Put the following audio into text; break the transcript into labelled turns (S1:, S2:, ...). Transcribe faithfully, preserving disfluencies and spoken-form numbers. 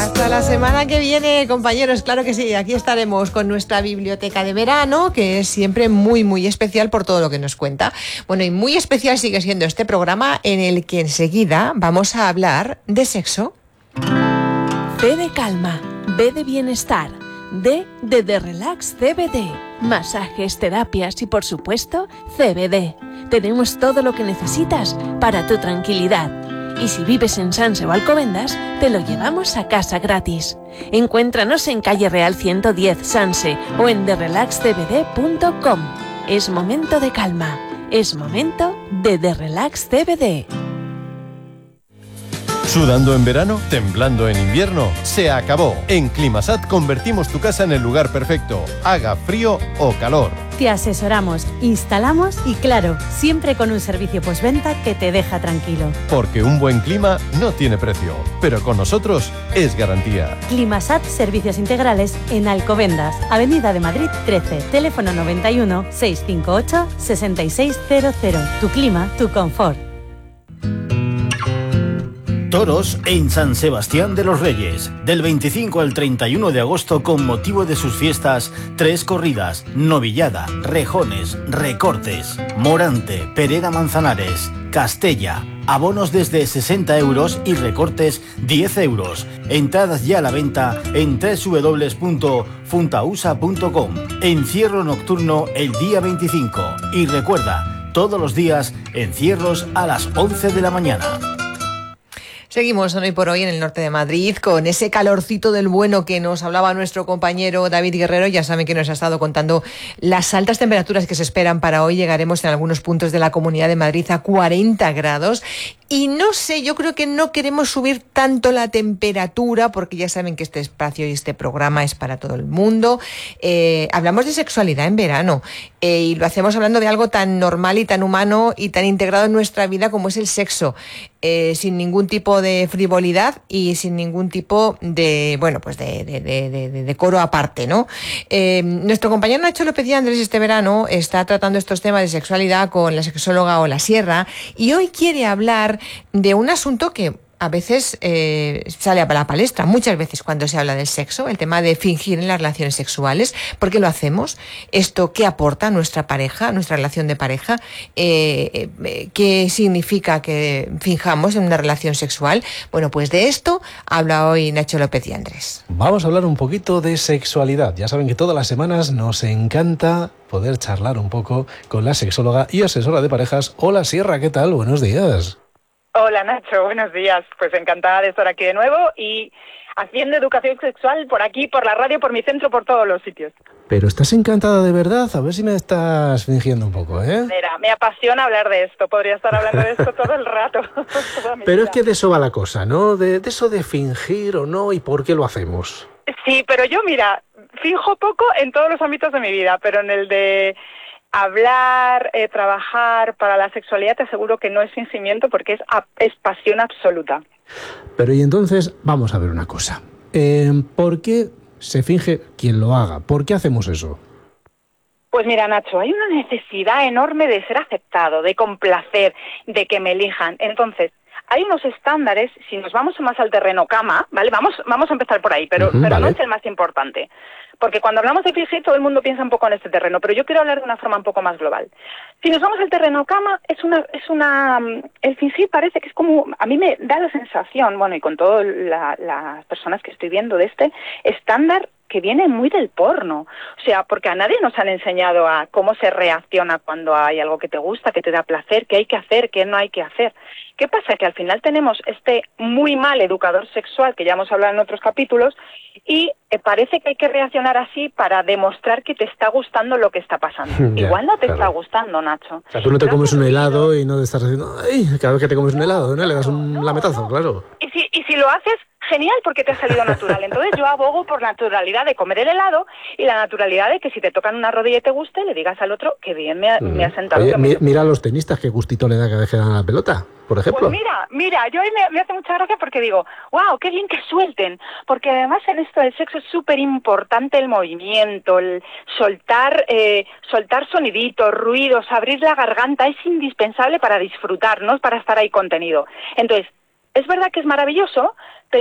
S1: Hasta la semana que viene, compañeros, claro que sí, aquí estaremos con nuestra biblioteca de verano, que es siempre muy, muy especial por todo lo que nos cuenta. Bueno, y muy especial sigue siendo este programa en el que enseguida vamos a hablar de sexo.
S2: C de calma, B de bienestar, D de The Relax C B D, masajes, terapias y por supuesto C B D. Tenemos todo lo que necesitas para tu tranquilidad. Y si vives en Sanse o Alcobendas, te lo llevamos a casa gratis. Encuéntranos en calle Real ciento diez Sanse o en the relax c b d punto com. Es momento de calma. Es momento de The Relax C B D.
S3: ¿Sudando en verano? ¿Temblando en invierno? ¡Se acabó! En Climasat convertimos tu casa en el lugar perfecto, haga frío o calor.
S4: Te asesoramos, instalamos y claro, siempre con un servicio postventa que te deja tranquilo.
S3: Porque un buen clima no tiene precio, pero con nosotros es garantía.
S4: Climasat Servicios Integrales en Alcobendas, Avenida de Madrid trece, teléfono noventa y uno, seiscientos cincuenta y ocho, sesenta y seis cero cero. Tu clima, tu confort.
S5: Toros en San Sebastián de los Reyes. Del veinticinco al treinta y uno de agosto, con motivo de sus fiestas, tres corridas: novillada, rejones, recortes. Morante, Pereda Manzanares, Castella. Abonos desde sesenta euros y recortes diez euros. Entradas ya a la venta en doble u doble u doble u punto funtausa punto com. Encierro nocturno el día veinticinco. Y recuerda, todos los días encierros a las once de la mañana.
S1: Seguimos hoy por hoy en el norte de Madrid con ese calorcito del bueno que nos hablaba nuestro compañero David Guerrero. Ya saben que nos ha estado contando las altas temperaturas que se esperan para hoy. Llegaremos en algunos puntos de la Comunidad de Madrid a cuarenta grados. Y no sé, yo creo que no queremos subir tanto la temperatura porque ya saben que este espacio y este programa es para todo el mundo. Eh, hablamos de sexualidad en verano eh, y lo hacemos hablando de algo tan normal y tan humano y tan integrado en nuestra vida como es el sexo, eh, sin ningún tipo de frivolidad y sin ningún tipo de, bueno, pues de, de, de, de, de coro aparte, ¿no? Eh, nuestro compañero Nacho López y Andrés este verano está tratando estos temas de sexualidad con la sexóloga Ola Sierra y hoy quiere hablar de un asunto que a veces eh, sale a la palestra, muchas veces cuando se habla del sexo, el tema de fingir en las relaciones sexuales. ¿Por qué lo hacemos? ¿Esto qué aporta a nuestra pareja, a nuestra relación de pareja? Eh, eh, ¿Qué significa que finjamos en una relación sexual? Bueno, pues de esto habla hoy Nacho López y Andrés.
S6: Vamos a hablar un poquito de sexualidad. Ya saben que todas las semanas nos encanta poder charlar un poco con la sexóloga y asesora de parejas Ola Sierra. ¿Qué tal? Buenos días.
S7: Hola Nacho, buenos días. Pues encantada de estar aquí de nuevo y haciendo educación sexual por aquí, por la radio, por mi centro, por todos los sitios.
S6: Pero estás encantada de verdad, a ver si me estás fingiendo un poco, ¿eh?
S7: Mira, me apasiona hablar de esto, podría estar hablando de esto todo el rato.
S6: Pero es que de eso va la cosa, ¿no? De, de eso de fingir o no y por qué lo hacemos.
S7: Sí, pero yo, mira, finjo poco en todos los ámbitos de mi vida, pero en el de hablar, eh, trabajar para la sexualidad te aseguro que no es fingimiento porque es, es pasión absoluta.
S6: Pero y entonces, vamos a ver una cosa. Eh, ¿Por qué se finge quien lo haga? ¿Por qué hacemos eso?
S7: Pues mira, Nacho, hay una necesidad enorme de ser aceptado, de complacer, de que me elijan. Entonces, hay unos estándares, si nos vamos más al terreno cama, ¿vale? Vamos, vamos a empezar por ahí, pero, uh-huh, pero vale. No es el más importante. Porque cuando hablamos de fingir, todo el mundo piensa un poco en este terreno, pero yo quiero hablar de una forma un poco más global. Si nos vamos al terreno cama, es una, es una, el fingir parece que es como, a mí me da la sensación, bueno, y con todas la, las personas que estoy viendo de este estándar, que viene muy del porno. O sea, porque a nadie nos han enseñado a cómo se reacciona cuando hay algo que te gusta, que te da placer, qué hay que hacer, qué no hay que hacer. ¿Qué pasa? Que al final tenemos este muy mal educador sexual, que ya hemos hablado en otros capítulos, y eh, parece que hay que reaccionar así para demostrar que te está gustando lo que está pasando. Ya, igual no te claro. está gustando, Nacho.
S6: O sea, tú no te Pero comes un helado y no te estás diciendo, ¡ay! Cada vez que te comes un helado, ¿no? Le das un no, lametazo, no. claro.
S7: Y si, y si lo haces, genial, porque te ha salido natural. Entonces yo abogo por la naturalidad de comer el helado y la naturalidad de que si te tocan una rodilla y te guste, le digas al otro que bien me ha, mm. me ha sentado.
S6: Oye, mi, mira a los tenistas, qué gustito le da cada vez que dan la pelota, por ejemplo.
S7: Pues mira, mira, yo ahí me, me hace mucha gracia porque digo, wow, qué bien que suelten. Porque además en esto del sexo es súper importante el movimiento, el soltar, eh, soltar soniditos, ruidos, abrir la garganta, es indispensable para disfrutar, no para estar ahí contenido. Entonces, es verdad que es maravilloso,